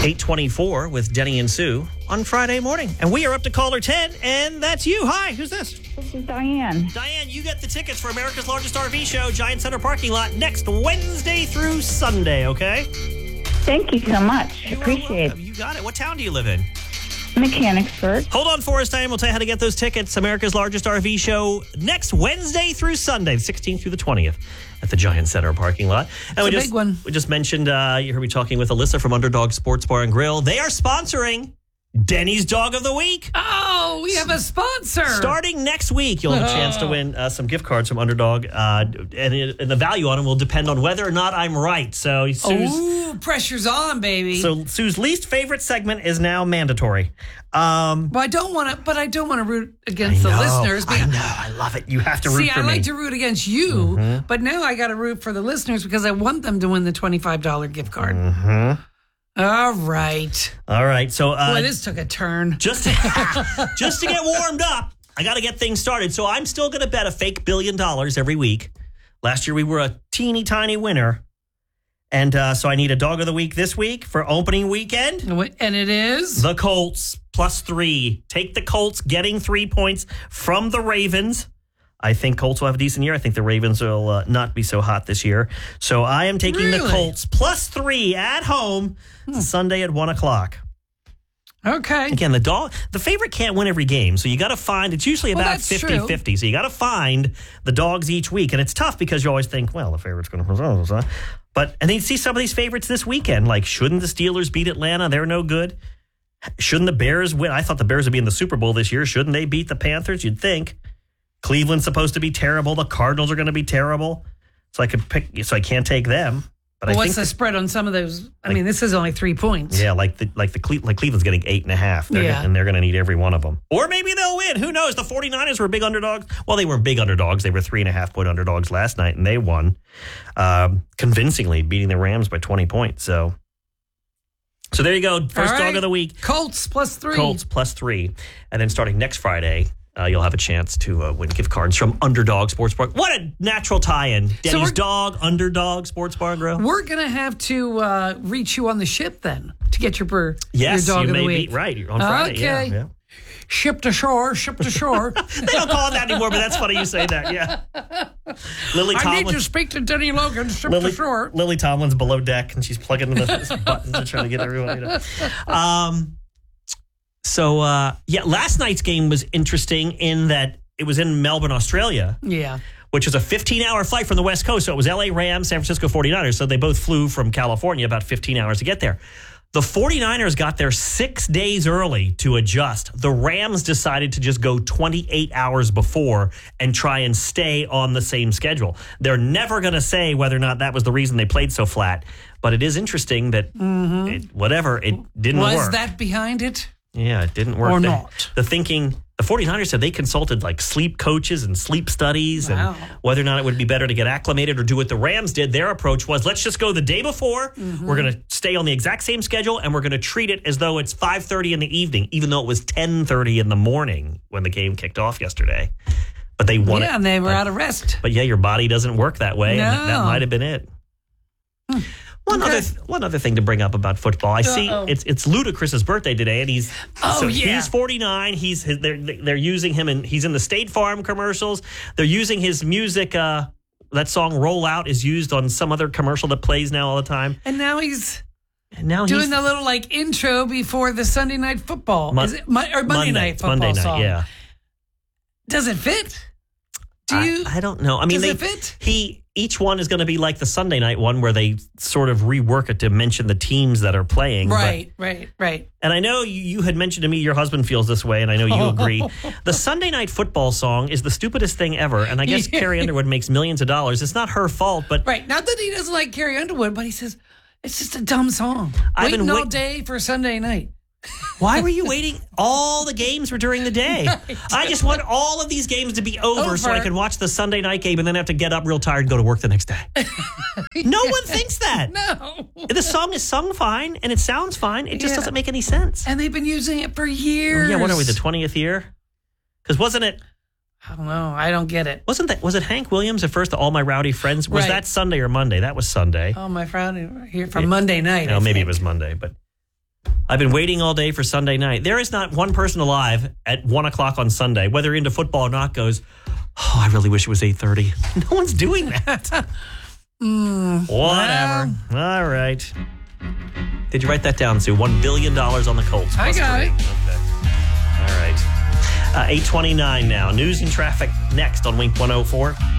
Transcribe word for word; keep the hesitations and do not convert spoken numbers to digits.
eight twenty-four with Denny and Sue on Friday morning. And we are up to caller ten, and that's you. Hi, who's this? This is Diane. Diane, you get the tickets for America's largest R V show, Giant Center Parking Lot, next Wednesday through Sunday, okay? Thank you so much. You Appreciate it. You got it. What town do you live in? Mechanicsburg. Hold on for us, Diane. We'll tell you how to get those tickets. America's largest R V show next Wednesday through Sunday, the sixteenth through the twentieth at the Giant Center parking lot. And it's we a just, big one. We just mentioned, uh, you heard me talking with Alyssa from Underdog Sports Bar and Grill. They are sponsoring Denny's Dog of the Week. Oh, we have a sponsor. Starting next week, you'll have a chance to win uh, some gift cards from Underdog, uh, and, it, and the value on them will depend on whether or not I'm right. So, Sue's, Ooh, pressure's on, baby. so Sue's least favorite segment is now mandatory. Um, well, I don't want to, but I don't want to root against I the know, listeners. I know, I love it. You have to root See, for I me. like to root against you, Mm-hmm. but now I got to root for the listeners because I want them to win the twenty-five dollars gift card. Mm-hmm. All right. All right, so uh, Boy, this took a turn. just to, just to get warmed up, I got to get things started. So I'm still going to bet a fake billion dollars every week. Last year we were a teeny tiny winner, and uh, so I need a dog of the week this week for opening weekend. And it is? The Colts plus three. Take the Colts getting three points from the Ravens. I think Colts will have a decent year. I think the Ravens will uh, not be so hot this year. So I am taking Really? the Colts plus three at home hmm. Sunday at one o'clock. Okay. Again, the dog, the favorite can't win every game. So you got to find, it's usually Well, about that's fifty-fifty. So you got to find the dogs each week. And it's tough because you always think, well, the favorite's going to... But, and then you see some of these favorites this weekend. Like, shouldn't the Steelers beat Atlanta? They're no good. Shouldn't the Bears win? I thought the Bears would be in the Super Bowl this year. Shouldn't they beat the Panthers? You'd think. Cleveland's supposed to be terrible. The Cardinals are going to be terrible. So I could pick, so I can't take them. But well, I what's think the that, spread on some of those? I like, mean, this is only three points. Yeah, like the like the Cle- like Cleveland's getting eight and a half. They're Yeah. gonna, and they're going to need every one of them. Or maybe they'll win. Who knows? The 49ers were big underdogs. Well, they weren't big underdogs. They were three and a half point underdogs last night, and they won um, convincingly, beating the Rams by twenty points. So, so there you go. First All right. dog of the week. Colts plus three. Colts plus three, and then starting next Friday. Uh, you'll have a chance to uh, win gift cards from Underdog Sports Bar. What a natural tie-in. Denny's So Dog, Underdog Sports Bar and Grill. We're going to have to uh, reach you on the ship then to get your, per, Yes, your dog you of the may week. be right. You're on Friday. Okay. Yeah, yeah. Ship to shore, ship to shore. They don't call it that anymore, but that's funny you say that. Yeah. Lily I Tomlin. need to speak to Denny Logan, ship Lily, to shore. Lily Tomlin's below deck, and she's plugging the buttons to try to get everyone. You know. Um. So uh, yeah, last night's game was interesting in that it was in Melbourne, Australia. Yeah. Which was a fifteen-hour flight from the West Coast. So it was L A Rams, San Francisco 49ers. So they both flew from California about fifteen hours to get there. The 49ers got there six days early to adjust. The Rams decided to just go twenty-eight hours before and try and stay on the same schedule. They're never going to say whether or not that was the reason they played so flat. But it is interesting that Mm-hmm. it, whatever, it didn't Was work. that behind it? Yeah, it didn't work. Or The- not. The thinking, the 49ers said they consulted like sleep coaches and sleep studies Wow. and whether or not it would be better to get acclimated or do what the Rams did. Their approach was, let's just go the day before. Mm-hmm. We're going to stay on the exact same schedule and we're going to treat it as though it's five thirty in the evening, even though it was ten thirty in the morning when the game kicked off yesterday. But they won Yeah, it. and they were but, out of rest. But yeah, your body doesn't work that way. And that, that No. might have been it. Hmm. One Okay. other one other thing to bring up about football. I see Uh-oh. it's it's Ludacris's birthday today, and he's Oh, so yeah. he's forty-nine. He's they're they're using him, and he's in the State Farm commercials. They're using his music. Uh, that song "Roll Out" is used on some other commercial that plays now all the time. And now he's And now doing he's the little like intro before the Sunday night football. Mon- Is it, Mon- or Monday, Monday, night it's football Monday night, song. yeah. Does it fit? Do I- you? I, don't know. I mean, Does they it fit? he each one is going to be like the Sunday night one, where they sort of rework it to mention the teams that are playing. but- Right, right, right. And I know you, you had mentioned to me your husband feels this way, and I know you agree. The Sunday Night Football song is the stupidest thing ever, and I guess Carrie Underwood makes millions of dollars. It's not her fault, but Right. Not that he doesn't like Carrie Underwood, but he says it's just a dumb song. I've Waiting been all wait- day for Sunday night. why were you waiting? All the games were during the day. I just want all of these games to be over, so I Over. can watch the Sunday night game and then have to get up real tired and go to work the next day. No one thinks that. No. The song is sung fine, and it sounds fine. It just Yeah. doesn't make any sense. And they've been using it for years. Yeah, what are we, the twentieth year? Because wasn't it... I don't know. I don't get it. Wasn't that was it Hank Williams at first? All My Rowdy Friends was Right. that Sunday or Monday? That was Sunday. Oh, my friend here from Monday night. No, I maybe it think. was Monday, but I've been waiting all day for Sunday night. There is not one person alive at one o'clock on Sunday, whether into football or not, goes, oh, I really wish it was eight thirty. No one's doing that. mm, Whatever. Well. All right. Did you write that down, Sue? One billion dollars on the Colts. I got it. Okay. All right. Uh, eight twenty-nine now. News and traffic next on Wink one oh four.